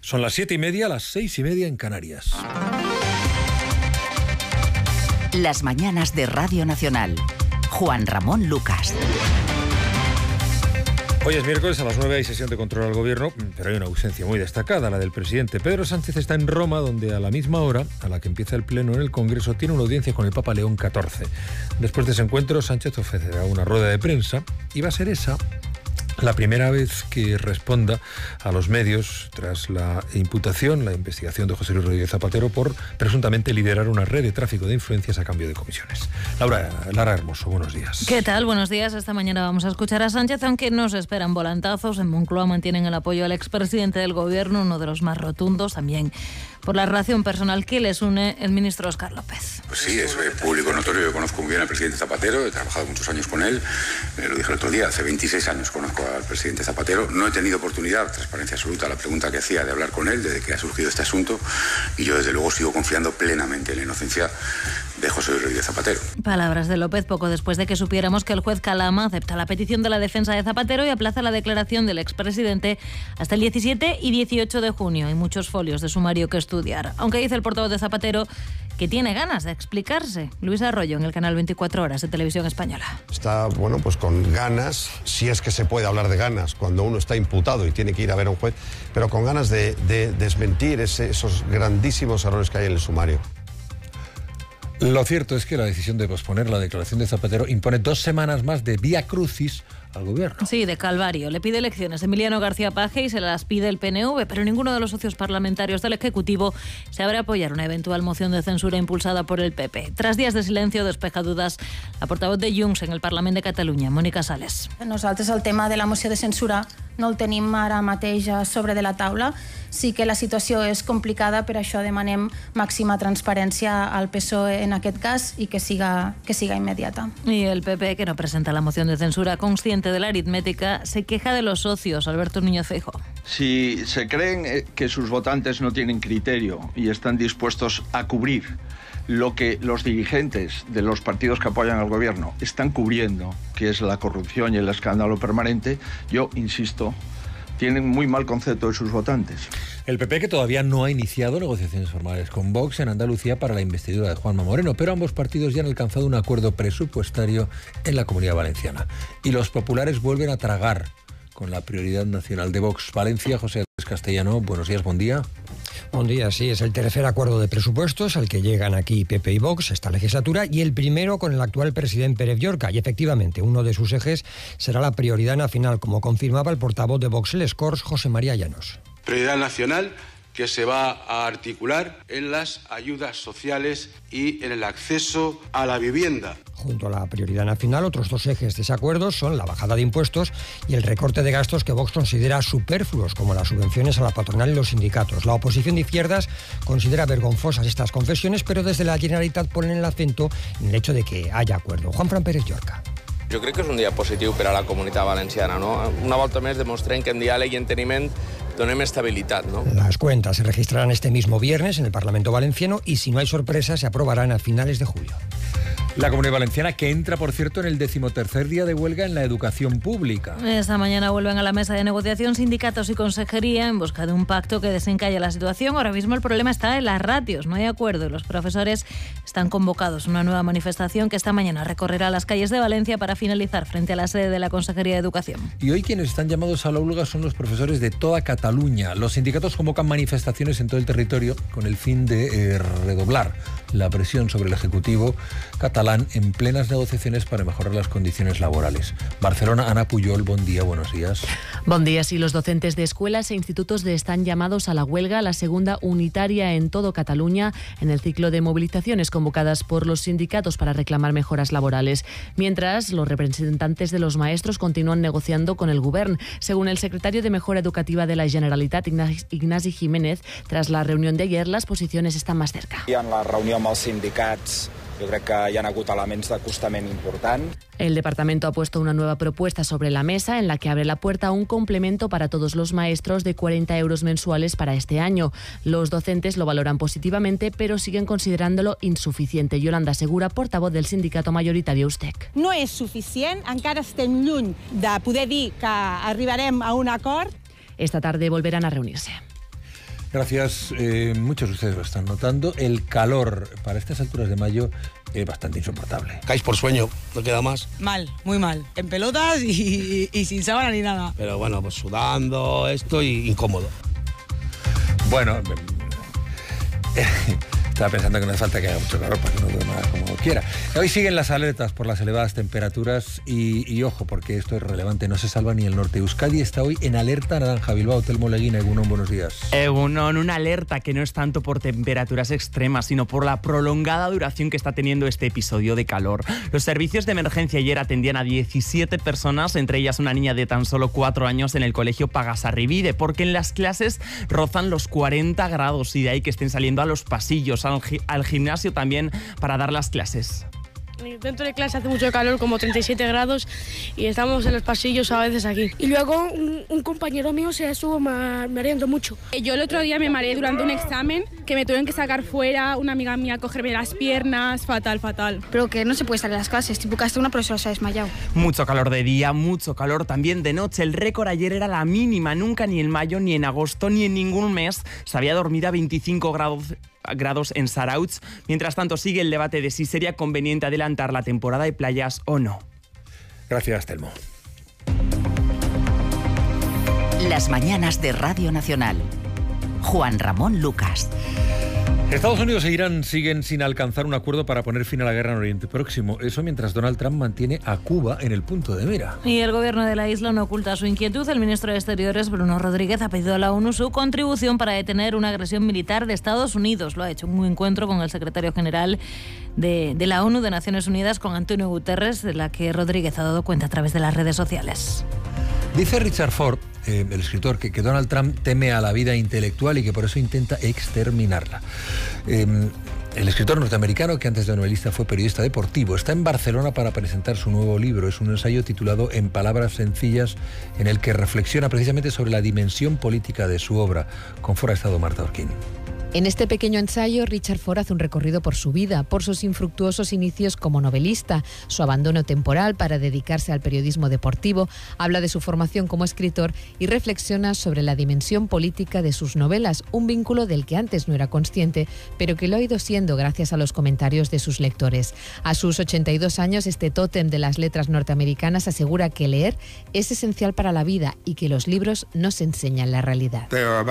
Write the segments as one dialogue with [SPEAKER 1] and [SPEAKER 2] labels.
[SPEAKER 1] Son las 7:30, las 6:30 en Canarias.
[SPEAKER 2] Las mañanas de Radio Nacional. Juan Ramón Lucas.
[SPEAKER 1] Hoy es miércoles, a las 9 hay sesión de control al gobierno, pero hay una ausencia muy destacada, la del presidente. Pedro Sánchez está en Roma, donde a la misma hora a la que empieza el pleno en el Congreso tiene una audiencia con el Papa León XIV. Después de ese encuentro, Sánchez ofrecerá una rueda de prensa y va a ser esa la primera vez que responda a los medios tras la imputación, la investigación de José Luis Rodríguez Zapatero por presuntamente liderar una red de tráfico de influencias a cambio de comisiones. Lara Hermoso, buenos días.
[SPEAKER 3] ¿Qué tal? Buenos días. Esta mañana vamos a escuchar a Sánchez, aunque no se esperan volantazos. En Moncloa mantienen el apoyo al expresidente del gobierno, uno de los más rotundos, también por la relación personal que les une el ministro Óscar López.
[SPEAKER 4] Pues sí, es público notorio. Yo conozco muy bien al presidente Zapatero, he trabajado muchos años con él. Lo dije el otro día, hace 26 años conozco al presidente Zapatero. No he tenido oportunidad, transparencia absoluta, la pregunta que hacía, de hablar con él desde que ha surgido este asunto. Y yo, desde luego, sigo confiando plenamente en la inocencia de José Luis Rodríguez Zapatero.
[SPEAKER 3] Palabras de López poco después de que supiéramos que el juez Calama acepta la petición de la defensa de Zapatero y aplaza la declaración del expresidente hasta el 17 y 18 de junio. Hay muchos folios de sumario que estudiar. Aunque dice el portavoz de Zapatero que tiene ganas de explicarse. Luis Arroyo, en el canal 24 Horas de Televisión Española.
[SPEAKER 5] Está, pues con ganas, si es que se puede hablar de ganas, cuando uno está imputado y tiene que ir a ver a un juez, pero con ganas de desmentir esos grandísimos errores que hay en el sumario.
[SPEAKER 1] Lo cierto es que la decisión de posponer la declaración de Zapatero impone 2 semanas más de vía crucis al gobierno.
[SPEAKER 3] Sí, de calvario. Le pide elecciones Emiliano García Paje y se las pide el PNV, pero ninguno de los socios parlamentarios del Ejecutivo se abre a apoyar una eventual moción de censura impulsada por el PP. Tras días de silencio, despeja dudas la portavoz de Junts en el Parlament de Catalunya, Mónica Sales.
[SPEAKER 6] Nosaltres el tema de la moció de censura no el tenim ara mateix sobre de la taula. Sí que la situació és complicada, per això demanem màxima transparència al PSOE en aquest cas y que siga inmediata.
[SPEAKER 3] Y el PP, que no presenta la moción de censura, consciente de la aritmética, se queja de los socios. Alberto Núñez Feijóo.
[SPEAKER 7] Si se creen que sus votantes no tienen criterio y están dispuestos a cubrir lo que los dirigentes de los partidos que apoyan al gobierno están cubriendo, que es la corrupción y el escándalo permanente, yo insisto, tienen muy mal concepto de sus votantes.
[SPEAKER 1] El PP, que todavía no ha iniciado negociaciones formales con Vox en Andalucía para la investidura de Juanma Moreno, pero ambos partidos ya han alcanzado un acuerdo presupuestario en la Comunidad Valenciana. Y los populares vuelven a tragar con la prioridad nacional de Vox. Valencia, José Andrés Castellano, buenos días, buen día.
[SPEAKER 8] Buen día, sí, es el tercer acuerdo de presupuestos al que llegan aquí PP y Vox esta legislatura y el primero con el actual presidente Pérez Llorca. Y efectivamente, uno de sus ejes será la prioridad nacional, como confirmaba el portavoz de Vox Les Corts, José María Llanos.
[SPEAKER 9] Prioridad nacional que se va a articular en las ayudas sociales y en el acceso a la vivienda.
[SPEAKER 8] Junto a la prioridad nacional, otros 2 ejes de ese acuerdo son la bajada de impuestos y el recorte de gastos que Vox considera superfluos, como las subvenciones a la patronal y los sindicatos. La oposición de izquierdas considera vergonzosas estas confesiones, pero desde la Generalitat ponen el acento en el hecho de que haya acuerdo. Juanfran Pérez Llorca.
[SPEAKER 10] Jo crec que és un dia positiu per a la comunitat valenciana, no? Una volta més demostrem que en diàleg i enteniment donem estabilitat, ¿no?
[SPEAKER 8] Las cuentas se registrarán este mismo viernes en el Parlamento Valenciano y, si no hay sorpresas, se aprobarán a finales de julio.
[SPEAKER 1] La Comunidad Valenciana, que entra, por cierto, en el 13º día de huelga en la educación pública.
[SPEAKER 3] Esta mañana vuelven a la mesa de negociación sindicatos y consejería en busca de un pacto que desencalle la situación. Ahora mismo el problema está en las ratios, no hay acuerdo. Los profesores están convocados a una nueva manifestación que esta mañana recorrerá las calles de Valencia para finalizar frente a la sede de la Consejería de Educación.
[SPEAKER 1] Y hoy quienes están llamados a la huelga son los profesores de toda Cataluña. Los sindicatos convocan manifestaciones en todo el territorio con el fin de redoblar la presión sobre el Ejecutivo catalán en plenas negociaciones para mejorar las condiciones laborales. Barcelona, Ana Puyol, buen día, buenos días.
[SPEAKER 11] Buen día. Sí, los docentes de escuelas e institutos están llamados a la huelga, la segunda unitaria en todo Cataluña, en el ciclo de movilizaciones convocadas por los sindicatos para reclamar mejoras laborales. Mientras, los representantes de los maestros continúan negociando con el Govern. Según el secretario de Mejora Educativa de la Generalitat, Ignasi Jiménez, tras la reunión de ayer, las posiciones están más cerca.
[SPEAKER 12] I en la reunió amb els sindicats jo crec que hi ha hagut elements d'acostament important.
[SPEAKER 11] El departamento ha puesto una nueva propuesta sobre la mesa en la que abre la puerta a un complemento para todos los maestros de 40 euros mensuales para este año. Los docentes lo valoran positivamente, pero siguen considerándolo insuficiente. Yolanda Segura, portavoz del sindicato mayoritario USTEC.
[SPEAKER 13] No és suficient, encara estem lluny de poder dir que arribarem a un acord.
[SPEAKER 11] Esta tarde volverán a reunirse.
[SPEAKER 1] Gracias. Muchos de ustedes lo están notando. El calor para estas alturas de mayo es bastante insoportable.
[SPEAKER 14] Caes por sueño, no queda más.
[SPEAKER 15] Mal, muy mal. En pelotas y sin sábana ni nada.
[SPEAKER 14] Pero bueno, pues sudando, esto y incómodo.
[SPEAKER 1] Bueno, estaba pensando que no hace falta que haga mucho calor para que uno duerma como quiera. Hoy siguen las alertas por las elevadas temperaturas y ojo, porque esto es relevante, no se salva ni el norte. Euskadi está hoy en alerta naranja. Bilbao, Telmo Leguina, Egunon, buenos días.
[SPEAKER 16] Egunon, una alerta que no es tanto por temperaturas extremas, sino por la prolongada duración que está teniendo este episodio de calor. Los servicios de emergencia ayer atendían a 17 personas, entre ellas una niña de tan solo 4 años en el colegio Pagasarribide, porque en las clases rozan los 40 grados y de ahí que estén saliendo a los pasillos, al gimnasio también para dar las clases.
[SPEAKER 17] Dentro de clase hace mucho calor, como 37 grados, y estamos en los pasillos a veces aquí. Y luego un compañero mío se estuvo mareando mucho.
[SPEAKER 18] Yo el otro día me mareé durante un examen, que me tuvieron que sacar fuera, una amiga mía cogerme las piernas, fatal.
[SPEAKER 19] Pero que no se puede salir a las clases, tipo que hasta una profesora se ha desmayado.
[SPEAKER 16] Mucho calor de día, mucho calor también de noche. El récord ayer era la mínima, nunca ni en mayo, ni en agosto, ni en ningún mes se había dormido a 25 grados en Zarautz. Mientras tanto, sigue el debate de si sería conveniente adelantar la temporada de playas o no.
[SPEAKER 1] Gracias, Telmo.
[SPEAKER 2] Las mañanas de Radio Nacional. Juan Ramón Lucas.
[SPEAKER 1] Estados Unidos e Irán siguen sin alcanzar un acuerdo para poner fin a la guerra en Oriente Próximo. Eso mientras Donald Trump mantiene a Cuba en el punto de mira.
[SPEAKER 3] Y el gobierno de la isla no oculta su inquietud. El ministro de Exteriores, Bruno Rodríguez, ha pedido a la ONU su contribución para detener una agresión militar de Estados Unidos. Lo ha hecho en un encuentro con el secretario general de la ONU de Naciones Unidas, con Antonio Guterres, de la que Rodríguez ha dado cuenta a través de las redes sociales.
[SPEAKER 1] Dice Richard Ford, el escritor, que Donald Trump teme a la vida intelectual y que por eso intenta exterminarla. El escritor norteamericano, que antes de novelista fue periodista deportivo, está en Barcelona para presentar su nuevo libro. Es un ensayo titulado En palabras sencillas, en el que reflexiona precisamente sobre la dimensión política de su obra. Con Ford ha estado Marta Orquín.
[SPEAKER 20] En este pequeño ensayo, Richard Ford hace un recorrido por su vida, por sus infructuosos inicios como novelista, su abandono temporal para dedicarse al periodismo deportivo, habla de su formación como escritor y reflexiona sobre la dimensión política de sus novelas, un vínculo del que antes no era consciente, pero que lo ha ido siendo gracias a los comentarios de sus lectores. A sus 82 años, este tótem de las letras norteamericanas asegura que leer es esencial para la vida y que los libros nos enseñan la realidad.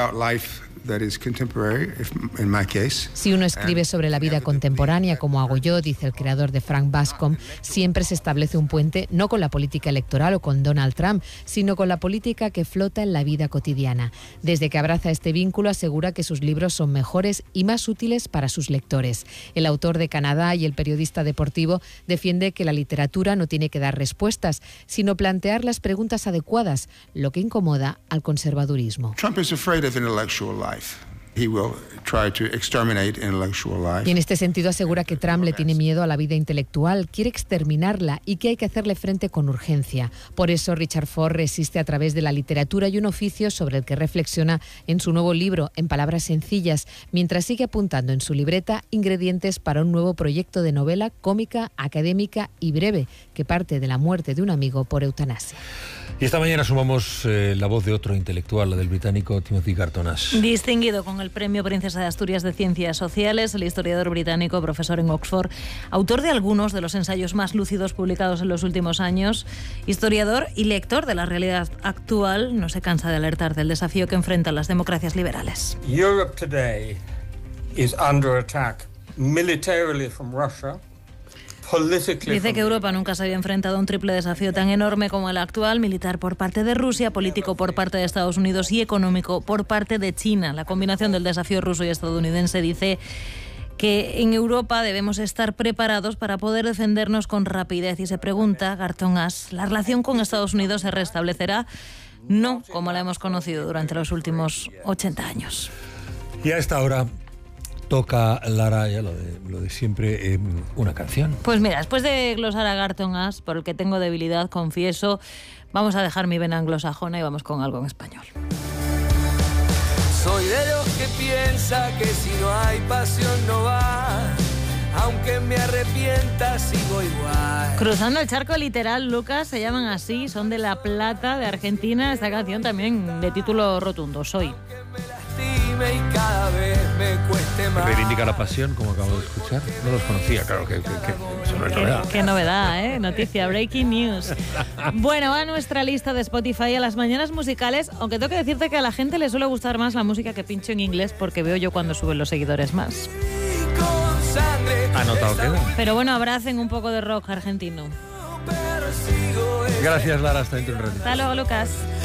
[SPEAKER 20] Si uno escribe sobre la vida contemporánea, como hago yo, dice el creador de Frank Bascom, siempre se establece un puente no con la política electoral o con Donald Trump, sino con la política que flota en la vida cotidiana. Desde que abraza este vínculo, asegura que sus libros son mejores y más útiles para sus lectores. El autor de Canadá y el periodista deportivo defiende que la literatura no tiene que dar respuestas, sino plantear las preguntas adecuadas, lo que incomoda al conservadurismo.
[SPEAKER 21] Trump is afraid of intellectual life. He will try to exterminate intellectual life.
[SPEAKER 20] Y en este sentido asegura que Trump le tiene miedo a la vida intelectual, quiere exterminarla y que hay que hacerle frente con urgencia. Por eso Richard Ford resiste a través de la literatura y un oficio sobre el que reflexiona en su nuevo libro, En palabras sencillas, mientras sigue apuntando en su libreta ingredientes para un nuevo proyecto de novela cómica, académica y breve, que parte de la muerte de un amigo por eutanasia.
[SPEAKER 1] Y esta mañana sumamos la voz de otro intelectual, la del británico Timothy Garton Ash.
[SPEAKER 3] Distinguido con el Premio Princesa de Asturias de Ciencias Sociales, el historiador británico, profesor en Oxford, autor de algunos de los ensayos más lúcidos publicados en los últimos años, historiador y lector de la realidad actual, no se cansa de alertar del desafío que enfrentan las democracias liberales.
[SPEAKER 22] Europe today is under attack militarily from Russia.
[SPEAKER 3] Dice que Europa nunca se había enfrentado a un triple desafío tan enorme como el actual: militar por parte de Rusia, político por parte de Estados Unidos y económico por parte de China. La combinación del desafío ruso y estadounidense dice que en Europa debemos estar preparados para poder defendernos con rapidez. Y se pregunta, Garton Ash, ¿la relación con Estados Unidos se restablecerá? No como la hemos conocido durante los últimos 80 años.
[SPEAKER 1] Y a esta hora toca, Lara, ya lo de siempre, una canción.
[SPEAKER 3] Pues mira, después de glosar a Garton Ash, por el que tengo debilidad, confieso, vamos a dejar mi vena anglosajona y vamos con algo en español.
[SPEAKER 23] Soy de los que piensa que si no hay pasión no va, aunque me arrepienta sigo igual.
[SPEAKER 3] Cruzando el charco literal, Lucas, se llaman así, son de La Plata, de Argentina. Esta canción también de título rotundo, Soy.
[SPEAKER 23] lastime y cada vez me cueste más.
[SPEAKER 1] Reivindica la pasión, como acabo de escuchar. No los conocía, claro, que eso no es novedad.
[SPEAKER 3] Qué novedad, ¿eh? Noticia, breaking news. Bueno, va a nuestra lista de Spotify a las mañanas musicales, aunque tengo que decirte que a la gente le suele gustar más la música que pincho en inglés, porque veo yo cuando suben los seguidores más.
[SPEAKER 1] Anotado queda.
[SPEAKER 3] Pero bueno, abracen un poco de rock argentino.
[SPEAKER 1] Gracias, Lara, hasta dentro de un ratito.
[SPEAKER 3] Hasta luego, Lucas.